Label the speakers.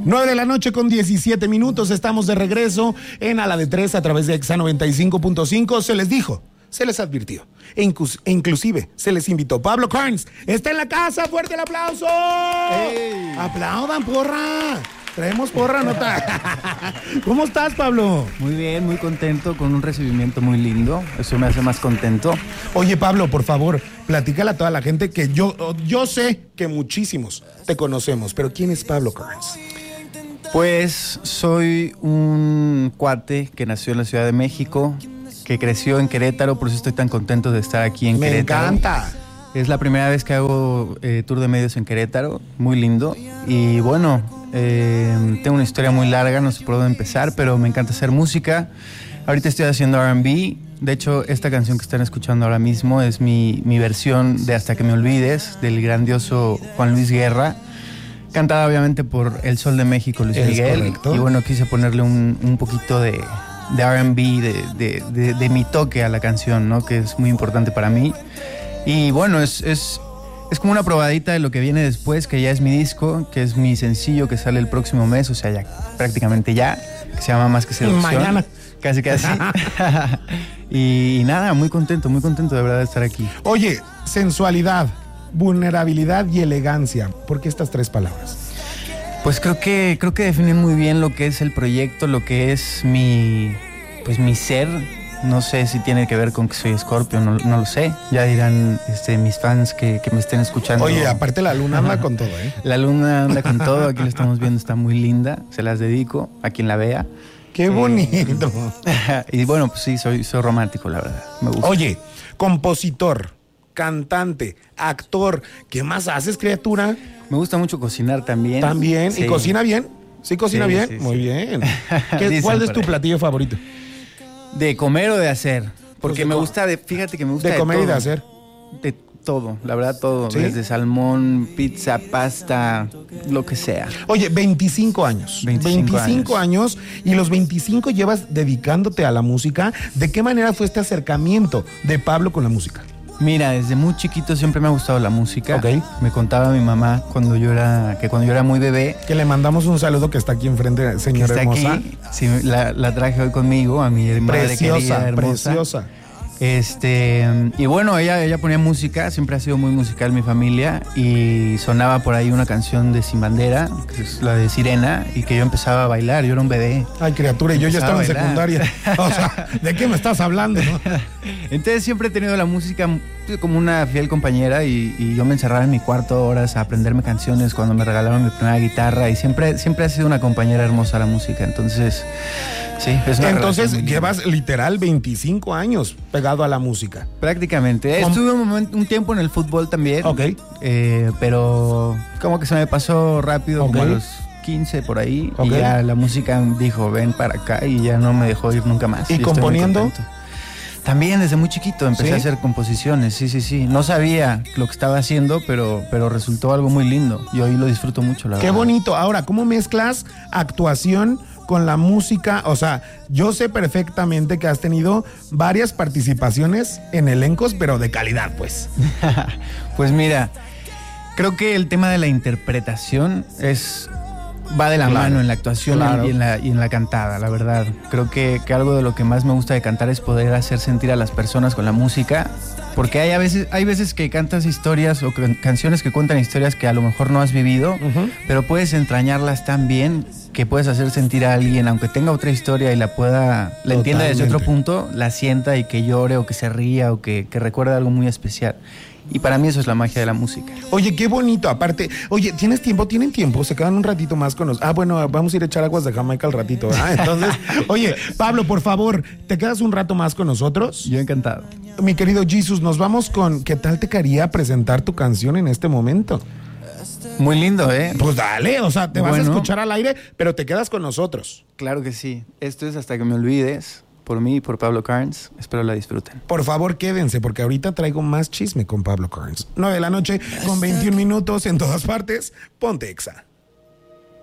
Speaker 1: 9 de la noche con 17 minutos. Estamos de regreso en A la de 3 a través de Exa 95.5. Se les dijo, se les advirtió e inclusive se les invitó. Pablo Carnes está en la casa. ¡Fuerte el aplauso! ¡Ey! ¡Aplaudan, porra! Traemos porra, nota. ¿Cómo estás, Pablo?
Speaker 2: Muy bien, muy contento, con un recibimiento muy lindo. Eso me hace más contento.
Speaker 1: Oye, Pablo, por favor, platícale a toda la gente que yo sé que muchísimos te conocemos, pero ¿quién es Pablo Carnes?
Speaker 2: Pues soy un cuate que nació en la Ciudad de México, que creció en Querétaro, por eso estoy tan contento de estar aquí en Querétaro.
Speaker 1: Me encanta.
Speaker 2: Es la primera vez que hago tour de medios en Querétaro, muy lindo. Y bueno, tengo una historia muy larga, no sé por dónde empezar, pero me encanta hacer música. Ahorita estoy haciendo R&B. De hecho, esta canción que están escuchando ahora mismo es mi versión de Hasta que me olvides, del grandioso Juan Luis Guerra, cantada obviamente por El Sol de México, Luis Miguel. Correcto. Y bueno, quise ponerle un poquito de R&B, de mi toque a la canción, ¿no? Que es muy importante para mí. Y bueno, es como una probadita de lo que viene después, que ya es mi disco, que es mi sencillo que sale el próximo mes, o sea, ya prácticamente ya, que se llama Más que Seducción.
Speaker 1: Mañana.
Speaker 2: Casi. Y nada, muy contento de verdad de estar aquí.
Speaker 1: Oye, sensualidad, vulnerabilidad y elegancia. ¿Por qué estas tres palabras?
Speaker 2: Pues creo que definen muy bien lo que es el proyecto, lo que es mi ser. No sé si tiene que ver con que soy Escorpio, no lo sé. Ya dirán mis fans que me estén escuchando.
Speaker 1: Oye, aparte la luna anda con todo, ¿eh?
Speaker 2: La luna anda con todo, aquí la estamos viendo, está muy linda. Se las dedico a quien la vea.
Speaker 1: ¡Qué bonito!
Speaker 2: Y bueno, pues sí, soy romántico, la verdad. Me gusta.
Speaker 1: Oye, compositor, cantante, actor, ¿qué más haces, criatura?
Speaker 2: Me gusta mucho cocinar también.
Speaker 1: ¿También?
Speaker 2: Sí.
Speaker 1: ¿Y cocina bien? ¿Sí cocina bien?
Speaker 2: Sí.
Speaker 1: Muy bien. ¿Cuál es tu platillo favorito?
Speaker 2: ¿De comer o de hacer? Porque me gusta, fíjate que me gusta
Speaker 1: de comer
Speaker 2: todo.
Speaker 1: Y de hacer.
Speaker 2: De todo, la verdad todo.
Speaker 1: ¿Sí?
Speaker 2: Desde salmón, pizza, pasta, lo que sea.
Speaker 1: Oye, 25 años. 25 años. Y los 25 llevas dedicándote a la música. ¿De qué manera fue este acercamiento de Pablo con la música?
Speaker 2: Mira, desde muy chiquito siempre me ha gustado la música.
Speaker 1: Okay.
Speaker 2: Me contaba mi mamá cuando yo era muy bebé.
Speaker 1: Que le mandamos un saludo, que está aquí enfrente, señora
Speaker 2: está
Speaker 1: hermosa.
Speaker 2: Aquí. Sí, la traje hoy conmigo, a mi madre querida, hermosa.
Speaker 1: Preciosa.
Speaker 2: Y bueno, ella ponía música, siempre ha sido muy musical mi familia, y sonaba por ahí una canción de Sin Bandera, que es la de Sirena, y que yo empezaba a bailar, yo era un bebé.
Speaker 1: Ay, criatura, y yo ya estaba en secundaria. O sea, ¿de qué me estás hablando?
Speaker 2: Entonces siempre he tenido la música como una fiel compañera, y yo me encerraba en mi cuarto horas a aprenderme canciones cuando me regalaron mi primera guitarra, y siempre ha sido una compañera hermosa la música. Entonces, sí, es una
Speaker 1: Entonces
Speaker 2: relación muy
Speaker 1: llevas literal 25 años pegado a la música.
Speaker 2: Prácticamente. Estuve un tiempo en el fútbol también.
Speaker 1: Ok.
Speaker 2: Pero como que se me pasó rápido, como a los 15 por ahí.
Speaker 1: Okay.
Speaker 2: Y ya la música dijo, ven para acá, y ya no me dejó ir nunca más.
Speaker 1: ¿Y componiendo?
Speaker 2: También desde muy chiquito empecé a hacer composiciones, sí. No sabía lo que estaba haciendo, pero resultó algo muy lindo. Y hoy lo disfruto mucho, la verdad.
Speaker 1: Qué bonito. Ahora, ¿cómo mezclas actuación con la música? O sea, yo sé perfectamente que has tenido varias participaciones en elencos, pero de calidad, pues.
Speaker 2: Pues mira, creo que el tema de la interpretación va de la mano en la actuación y en la cantada, la verdad. Creo que algo de lo que más me gusta de cantar es poder hacer sentir a las personas con la música, porque hay veces que cantas historias o canciones que cuentan historias que a lo mejor no has vivido, pero puedes entrañarlas tan bien que puedes hacer sentir a alguien, aunque tenga otra historia y la entienda desde otro punto, la sienta y que llore o que se ría o que recuerde algo muy especial. Y para mí eso es la magia de la música.
Speaker 1: Oye, qué bonito. Aparte, oye, ¿tienes tiempo? ¿Tienen tiempo? Se quedan un ratito más con nosotros. Bueno, vamos a ir a echar aguas de Jamaica al ratito, ¿verdad? Entonces, oye, Pablo, por favor, ¿te quedas un rato más con nosotros?
Speaker 2: Yo encantado.
Speaker 1: Mi querido Jesus, nos vamos con ¿qué tal te quedaría presentar tu canción en este momento?
Speaker 2: Muy lindo, ¿eh?
Speaker 1: Pues dale, o sea, te vas a escuchar al aire, pero te quedas con nosotros.
Speaker 2: Claro que sí. Esto es Hasta que me olvides. Por mí y por Pablo Carnes. Espero la disfruten.
Speaker 1: Por favor, quédense, porque ahorita traigo más chisme con Pablo Carnes. 9 de la noche con 21 minutos en todas partes. Ponte Exa.